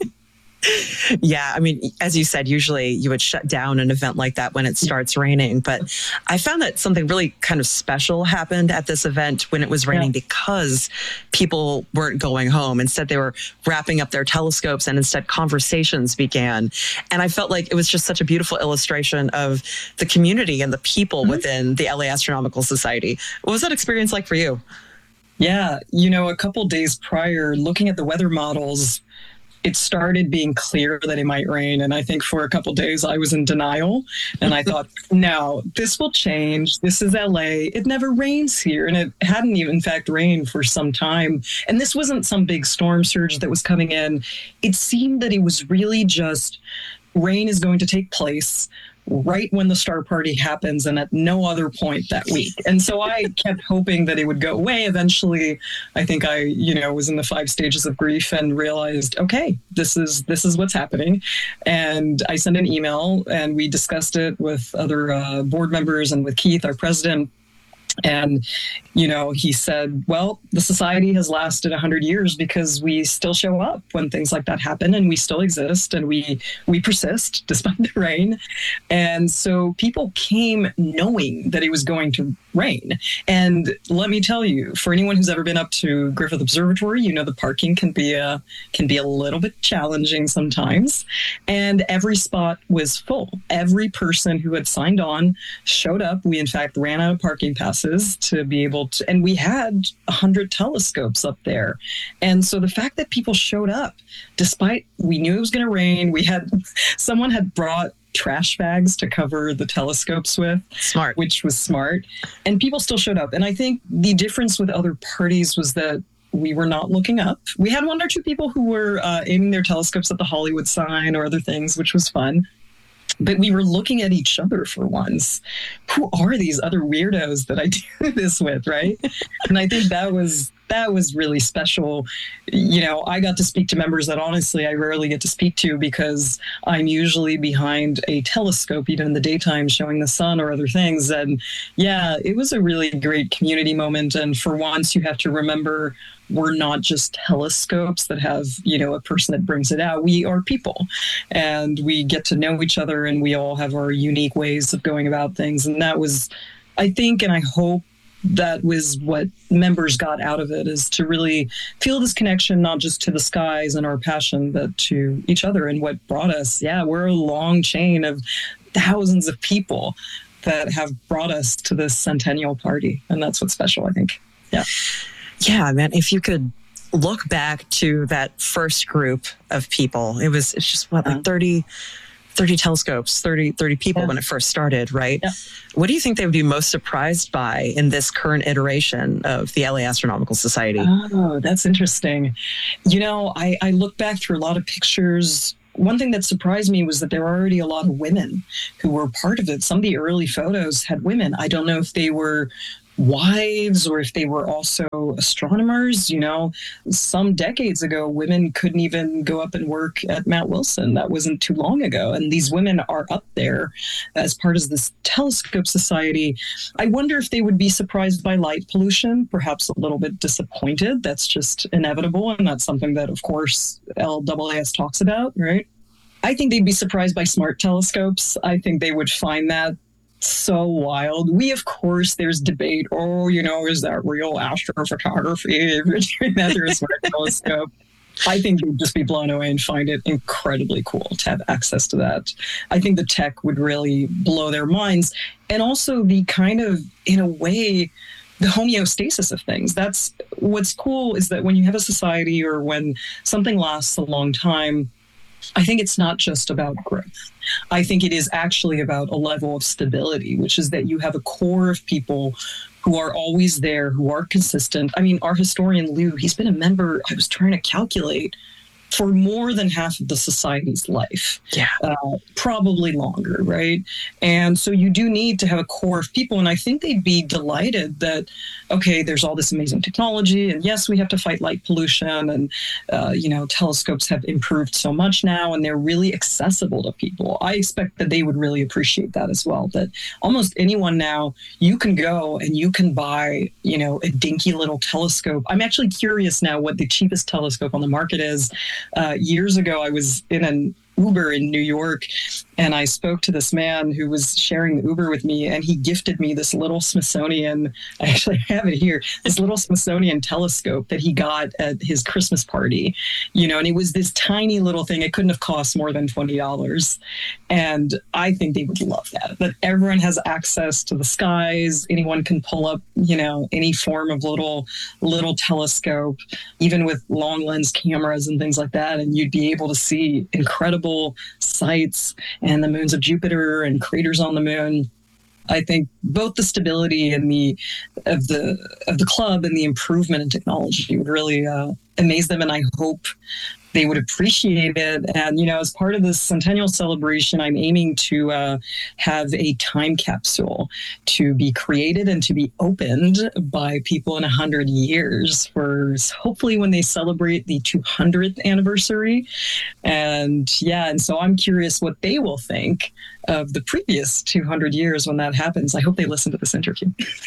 Yeah, I mean, as you said, usually you would shut down an event like that when it starts raining. But I found that something really kind of special happened at this event when it was raining, yeah. because people weren't going home. Instead, they were wrapping up their telescopes, and instead conversations began. And I felt like it was just such a beautiful illustration of the community and the people mm-hmm. within the L A Astronomical Society. What was that experience like for you? Yeah, you know, a couple days prior, looking at the weather models, it started being clear that it might rain. And I think for a couple of days I was in denial. And I thought, no, this will change. This is L A. It never rains here. And it hadn't even, in fact, rained for some time. And this wasn't some big storm surge that was coming in. It seemed that it was really just rain is going to take place right when the star party happens and at no other point that week. And so I kept hoping that it would go away. Eventually, I think I, you know, was in the five stages of grief and realized, okay, this is this is what's happening. And I sent an email and we discussed it with other uh, board members and with Keith, our president. And, you know, he said, well, the society has lasted one hundred years because we still show up when things like that happen, and we still exist, and we we persist despite the rain. And so people came knowing that it was going to rain. And let me tell you, for anyone who's ever been up to Griffith Observatory, you know the parking can be a can be a little bit challenging sometimes. And every spot was full. Every person who had signed on showed up. We in fact ran out of parking passes to be able to, and we had a hundred telescopes up there. And so the fact that people showed up, despite we knew it was going to rain, we had someone had brought trash bags to cover the telescopes with. Smart. Which was smart. And people still showed up. And I think the difference with other parties was that we were not looking up. We had one or two people who were uh, aiming their telescopes at the Hollywood sign or other things, which was fun. But we were looking at each other for once. Who are these other weirdos that I do this with, right? And I think that was that was really special. You know, I got to speak to members that honestly I rarely get to speak to because I'm usually behind a telescope, even in the daytime, showing the sun or other things. And yeah, it was a really great community moment. And for once, you have to remember we're not just telescopes that have, you know, a person that brings it out. We are people, and we get to know each other, and we all have our unique ways of going about things. And that was, I think, and I hope that was what members got out of it, is to really feel this connection, not just to the skies and our passion, but to each other and what brought us. Yeah, we're a long chain of thousands of people that have brought us to this centennial party. And that's what's special, I think. Yeah. Yeah, man, if you could look back to that first group of people, it was it's just what, like thirty, thirty telescopes, thirty, thirty people yeah. when it first started, right? Yeah. What do you think they would be most surprised by in this current iteration of the L A Astronomical Society? Oh, that's interesting. You know, I, I look back through a lot of pictures. One thing that surprised me was that there were already a lot of women who were part of it. Some of the early photos had women. I don't know if they were wives or if they were also astronomers. You know, some decades ago, women couldn't even go up and work at Mount Wilson. That wasn't too long ago. And these women are up there as part of this telescope society. I wonder if they would be surprised by light pollution, perhaps a little bit disappointed. That's just inevitable. And that's something that, of course, L A A S talks about, right? I think they'd be surprised by smart telescopes. I think they would find that so wild. We, of course, there's debate. Oh, you know, is that real astrophotography if you're doing that through a smart telescope? I think they'd just be blown away and find it incredibly cool to have access to that. I think the tech would really blow their minds. And also the kind of, in a way, the homeostasis of things. That's what's cool, is that when you have a society or when something lasts a long time, I think it's not just about growth. I think it is actually about a level of stability, which is that you have a core of people who are always there, who are consistent. I mean, our historian, Lou, he's been a member, I was trying to calculate, for more than half of the society's life. Yeah. Uh, probably longer, right? And so you do need to have a core of people. And I think they'd be delighted that, okay, there's all this amazing technology. And yes, we have to fight light pollution. And, uh, you know, telescopes have improved so much now, and they're really accessible to people. I expect that they would really appreciate that as well, that almost anyone now, you can go and you can buy, you know, a dinky little telescope. I'm actually curious now what the cheapest telescope on the market is. Uh, years ago, I was in an Uber in New York, and I spoke to this man who was sharing the Uber with me, and he gifted me this little Smithsonian, I actually have it here, this little Smithsonian telescope that he got at his Christmas party, you know, and it was this tiny little thing. It couldn't have cost more than twenty dollars. And I think they would love that, that everyone has access to the skies. Anyone can pull up, you know, any form of little, little telescope, even with long lens cameras and things like that. And you'd be able to see incredible sights and the moons of Jupiter and craters on the moon. I think both the stability and the of the of the club and the improvement in technology would really uh, amaze them, and I hope they would appreciate it. And, you know, as part of this centennial celebration, I'm aiming to uh, have a time capsule to be created and to be opened by people in one hundred years for hopefully when they celebrate the two hundredth anniversary. And yeah, and so I'm curious what they will think of the previous two hundred years when that happens. I hope they listen to this interview.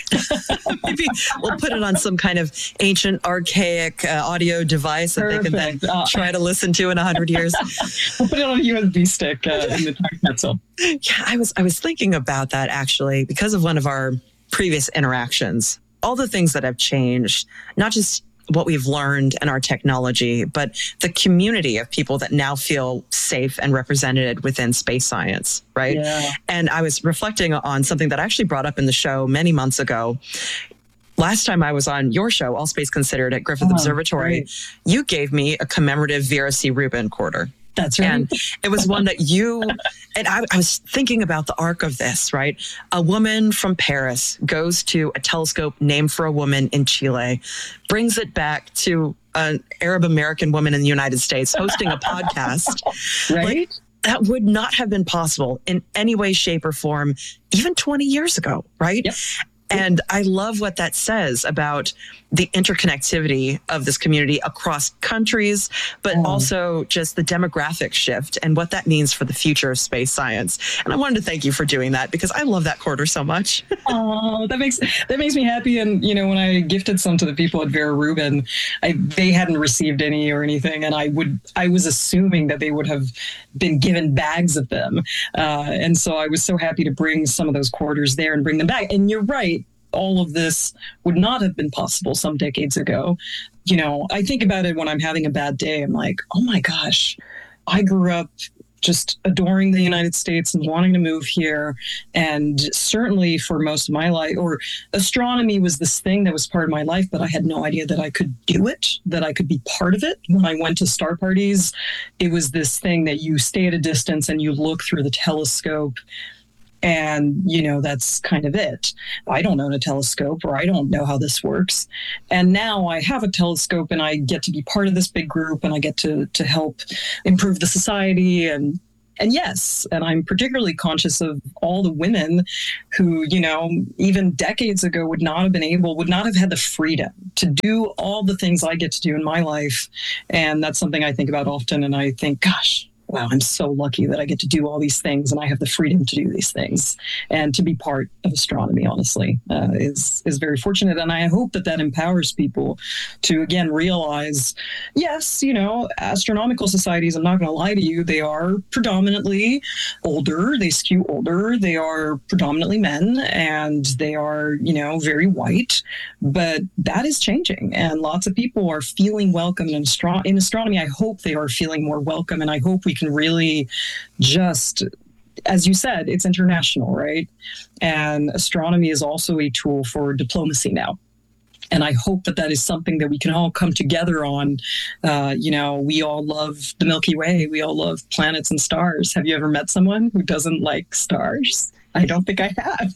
Maybe we'll put it on some kind of ancient, archaic uh, audio device that Perfect. they can then uh, try to listen to in one hundred years. We'll put it on a U S B stick uh, in the time capsule. Yeah, I was I was thinking about that actually because of one of our previous interactions. All the things that have changed, not just what we've learned in our technology, but the community of people that now feel safe and represented within space science, right? Yeah. And I was reflecting on something that I actually brought up in the show many months ago. Last time I was on your show, All Space Considered at Griffith Oh, Observatory, great. you gave me a commemorative Vera C. Rubin quarter. That's right. And it was one that you, and I, I was thinking about the arc of this, right? A woman from Paris goes to a telescope named for a woman in Chile, brings it back to an Arab American woman in the United States hosting a podcast. Right? Like, that would not have been possible in any way, shape, or form, even twenty years ago, right? Yep. And I love what that says about the interconnectivity of this community across countries, but Oh. also just the demographic shift and what that means for the future of space science. And I wanted to thank you for doing that because I love that quarter so much. Oh, that makes that makes me happy. And you know, when I gifted some to the people at Vera Rubin, I, they hadn't received any or anything, and I would I was assuming that they would have been given bags of them, uh, and so I was so happy to bring some of those quarters there and bring them back. And you're right. all of this would not have been possible some decades ago. You know, I think about it when I'm having a bad day. I'm like, oh my gosh, I grew up just adoring the United States and wanting to move here. And certainly for most of my life, or astronomy was this thing that was part of my life, but I had no idea that I could do it, that I could be part of it. When I went to star parties, it was this thing that you stay at a distance and you look through the telescope. And, you know, that's kind of it. I don't own a telescope, or I don't know how this works. And now I have a telescope and I get to be part of this big group, and I get to to help improve the society. And and yes, and I'm particularly conscious of all the women who, you know, even decades ago would not have been able, would not have had the freedom to do all the things I get to do in my life. And that's something I think about often. And I think, gosh, wow, I'm so lucky that I get to do all these things and I have the freedom to do these things. And to be part of astronomy, honestly, uh, is is very fortunate. And I hope that that empowers people to, again, realize, yes, you know, astronomical societies, I'm not going to lie to you, they are predominantly older. They skew older. They are predominantly men, and they are, you know, very white. But that is changing. And lots of people are feeling welcome in, astro- in astronomy. I hope they are feeling more welcome. And I hope we can really just, as you said, it's international, right? And astronomy is also a tool for diplomacy now. And I hope that that is something that we can all come together on. Uh, you know, we all love the Milky Way. We all love planets and stars. Have you ever met someone who doesn't like stars? I don't think I have.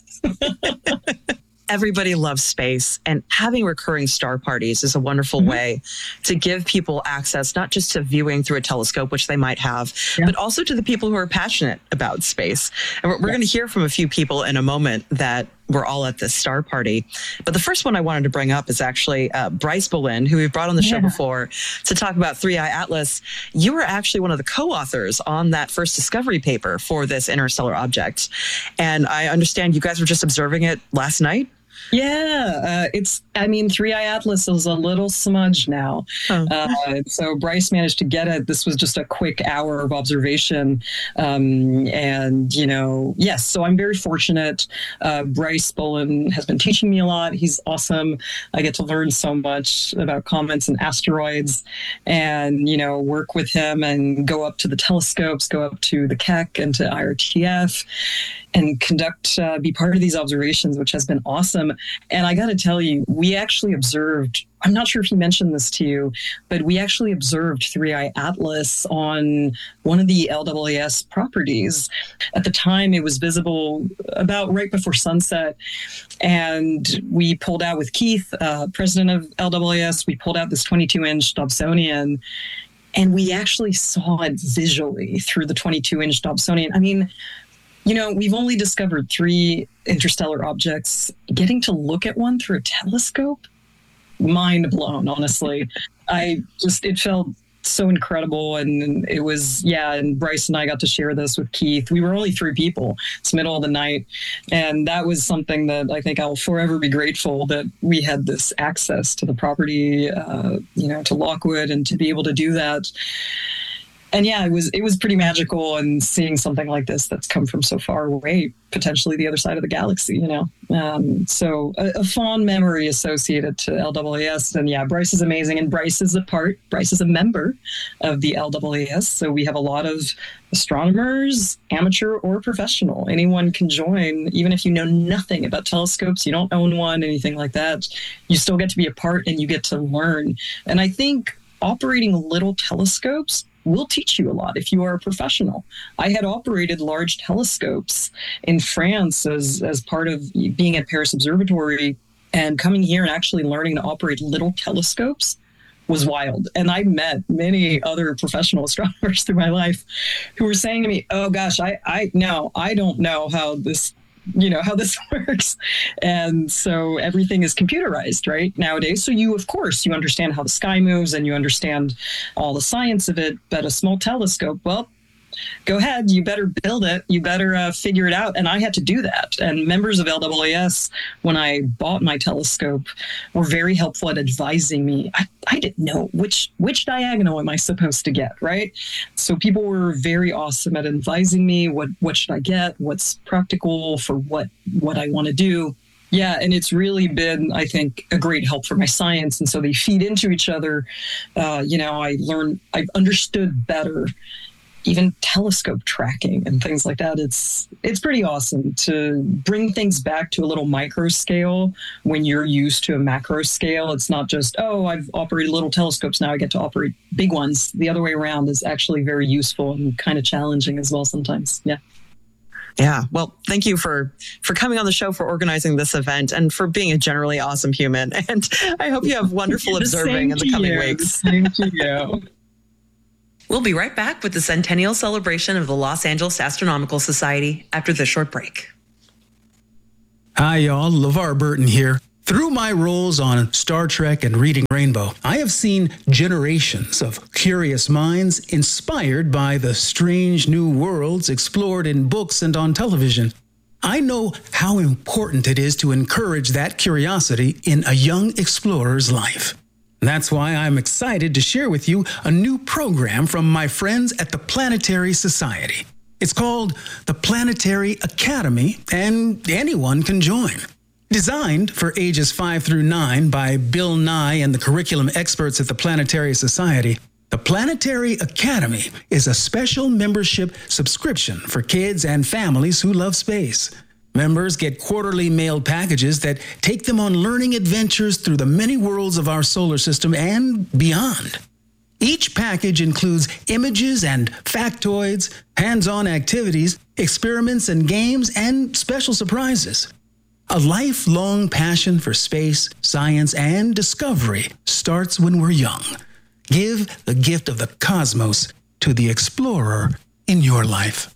Everybody loves space, and having recurring star parties is a wonderful mm-hmm. way to give people access, not just to viewing through a telescope, which they might have, yeah. but also to the people who are passionate about space. And we're, we're yes. going to hear from a few people in a moment that we're all at this star party. But the first one I wanted to bring up is actually uh, Bryce Boleyn, who we've brought on the show yeah. before to talk about three I Atlas. You were actually one of the co-authors on that first discovery paper for this interstellar object. And I understand you guys were just observing it last night. Yeah, uh, it's, I mean, three I Atlas is a little smudge now. Oh. Uh, so Bryce managed to get it. This was just a quick hour of observation. Um, and, you know, yes, so I'm very fortunate. Uh, Bryce Boleyn has been teaching me a lot. He's awesome. I get to learn so much about comets and asteroids, and, you know, work with him and go up to the telescopes, go up to the Keck and to I R T F and conduct, uh, be part of these observations, which has been awesome. And I got to tell you, we actually observed, I'm not sure if he mentioned this to you, but we actually observed three I Atlas on one of the L W S properties. At the time, it was visible about right before sunset. And we pulled out with Keith, uh, president of L W S, we pulled out this twenty-two inch Dobsonian. And we actually saw it visually through the twenty-two inch Dobsonian. I mean, you know, we've only discovered three interstellar objects. Getting to look at one through a telescope, mind blown, honestly. I just, it felt so incredible. And it was, yeah, and Bryce and I got to share this with Keith. We were only three people. It's middle of the night. And that was something that I think I'll forever be grateful that we had this access to the property, uh, you know, to Lockwood, and to be able to do that. And yeah, it was it was pretty magical, and seeing something like this that's come from so far away, potentially the other side of the galaxy, you know. Um, so a, a fond memory associated to L W S. And yeah, Bryce is amazing. And Bryce is a part, Bryce is a member of the L W S. So we have a lot of astronomers, amateur or professional. Anyone can join, even if you know nothing about telescopes, you don't own one, anything like that. You still get to be a part, and you get to learn. And I think operating little telescopes will teach you a lot if you are a professional. I had operated large telescopes in France as, as part of being at Paris Observatory, and coming here and actually learning to operate little telescopes was wild. And I met many other professional astronomers through my life who were saying to me, oh gosh, I, I no, I don't know how this you know, how this works. And so everything is computerized, right, nowadays. So you, of course, you understand how the sky moves and you understand all the science of it. But a small telescope, well, go ahead, you better build it. You better uh, figure it out. And I had to do that. And members of L W S, when I bought my telescope, were very helpful at advising me. I, I didn't know which which diagonal am I supposed to get, right? So people were very awesome at advising me. What what should I get? What's practical for what what I want to do? Yeah, and it's really been, I think, a great help for my science. And so they feed into each other. Uh, you know, I learned, I've understood better even telescope tracking and things like that. It's it's pretty awesome to bring things back to a little micro scale when you're used to a macro scale. It's not just, oh, I've operated little telescopes, now I get to operate big ones. The other way around is actually very useful and kind of challenging as well sometimes. Yeah. Yeah. Well, thank you for, for coming on the show, for organizing this event, and for being a generally awesome human. And I hope you have wonderful observing in the coming you. weeks. Same to you. We'll be right back with the centennial celebration of the Los Angeles Astronomical Society after this short break. Hi, y'all. LeVar Burton here. Through my roles on Star Trek and Reading Rainbow, I have seen generations of curious minds inspired by the strange new worlds explored in books and on television. I know how important it is to encourage that curiosity in a young explorer's life. That's why I'm excited to share with you a new program from my friends at the Planetary Society. It's called the Planetary Academy, and anyone can join. Designed for ages five through nine by Bill Nye and the curriculum experts at the Planetary Society, the Planetary Academy is a special membership subscription for kids and families who love space. Members get quarterly mailed packages that take them on learning adventures through the many worlds of our solar system and beyond. Each package includes images and factoids, hands-on activities, experiments and games, and special surprises. A lifelong passion for space, science, and discovery starts when we're young. Give the gift of the cosmos to the explorer in your life.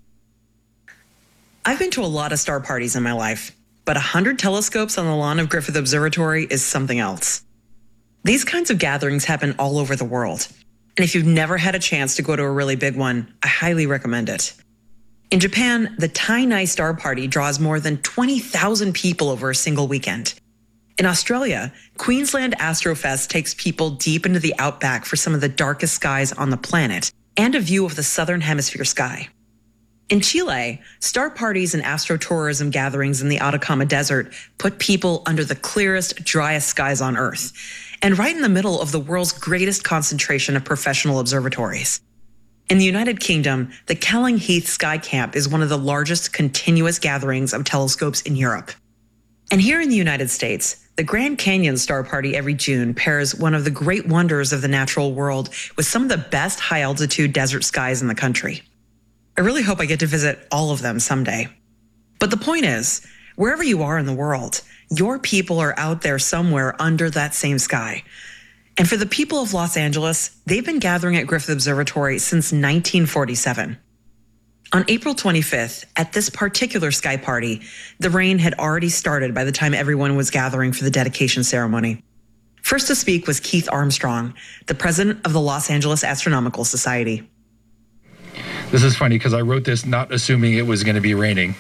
I've been to a lot of star parties in my life, but one hundred telescopes on the lawn of Griffith Observatory is something else. These kinds of gatherings happen all over the world, and if you've never had a chance to go to a really big one, I highly recommend it. In Japan, the Tai-Nai Star Party draws more than twenty thousand people over a single weekend. In Australia, Queensland Astrofest takes people deep into the outback for some of the darkest skies on the planet and a view of the southern hemisphere sky. In Chile, star parties and astrotourism gatherings in the Atacama Desert put people under the clearest, driest skies on Earth, and right in the middle of the world's greatest concentration of professional observatories. In the United Kingdom, the Kelling Heath Sky Camp is one of the largest continuous gatherings of telescopes in Europe. And here in the United States, the Grand Canyon Star Party every June pairs one of the great wonders of the natural world with some of the best high-altitude desert skies in the country. I really hope I get to visit all of them someday. But the point is, wherever you are in the world, your people are out there somewhere under that same sky. And for the people of Los Angeles, they've been gathering at Griffith Observatory since nineteen forty-seven. On April twenty-fifth, at this particular sky party, the rain had already started by the time everyone was gathering for the dedication ceremony. First to speak was Keith Armstrong, the president of the Los Angeles Astronomical Society. This is funny because I wrote this not assuming it was going to be raining.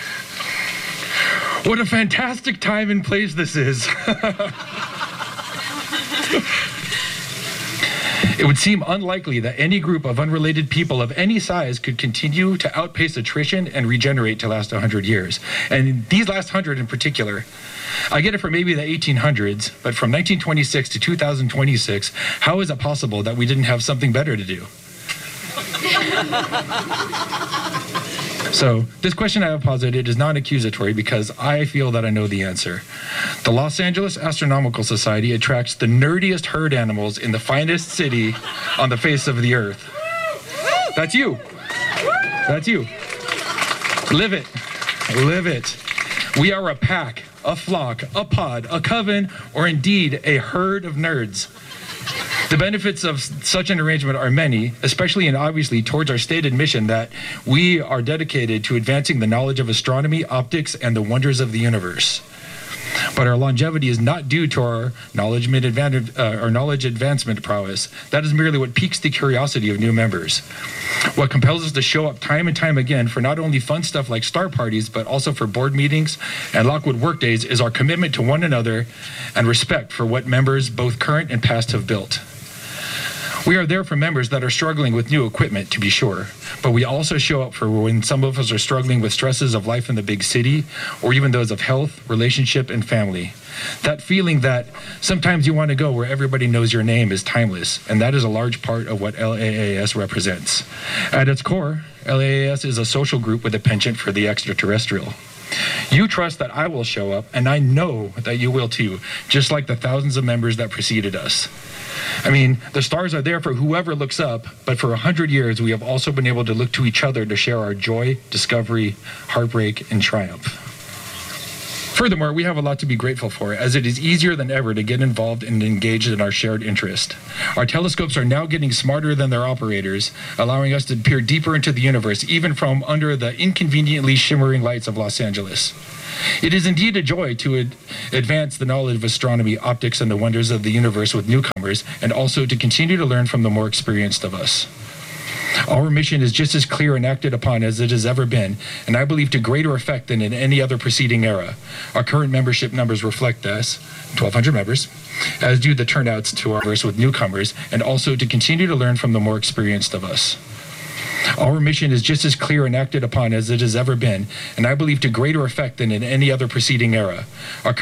What a fantastic time and place this is. It would seem unlikely that any group of unrelated people of any size could continue to outpace attrition and regenerate to last one hundred years. And these last one hundred in particular, I get it from maybe the eighteen hundreds, but from nineteen twenty-six to two thousand twenty-six, how is it possible that we didn't have something better to do? So this question I have posited is non-accusatory because I feel that I know the answer. The Los Angeles Astronomical Society attracts the nerdiest herd animals in the finest city on the face of the earth. That's you. That's you. Live it. Live it. We are a pack, a flock, a pod, a coven, or indeed a herd of nerds. The benefits of such an arrangement are many, especially and obviously towards our stated mission that we are dedicated to advancing the knowledge of astronomy, optics, and the wonders of the universe. But our longevity is not due to our knowledge, advantage, uh, our knowledge advancement prowess. That is merely what piques the curiosity of new members. What compels us to show up time and time again for not only fun stuff like star parties, but also for board meetings and Lockwood workdays is our commitment to one another and respect for what members, both current and past, have built. We are there for members that are struggling with new equipment, to be sure, but we also show up for when some of us are struggling with stresses of life in the big city, or even those of health, relationship, and family. That feeling that sometimes you want to go where everybody knows your name is timeless, and that is a large part of what L A A S represents. At its core, L A A S is a social group with a penchant for the extraterrestrial. You trust that I will show up, and I know that you will too, just like the thousands of members that preceded us. I mean, the stars are there for whoever looks up, but for a hundred years we have also been able to look to each other to share our joy, discovery, heartbreak, and triumph. Furthermore, we have a lot to be grateful for, as it is easier than ever to get involved and engaged in our shared interest. Our telescopes are now getting smarter than their operators, allowing us to peer deeper into the universe, even from under the inconveniently shimmering lights of Los Angeles. It is indeed a joy to ad- advance the knowledge of astronomy, optics, and the wonders of the universe with newcomers, and also to continue to learn from the more experienced of us. Our mission is just as clear and acted upon as it has ever been, and I believe to greater effect than in any other preceding era. Our current membership numbers reflect this, twelve hundred members, as do the turnouts to our verse with newcomers, and also to continue to learn from the more experienced of us. Our mission is just as clear and acted upon as it has ever been, and I believe to greater effect than in any other preceding era. Our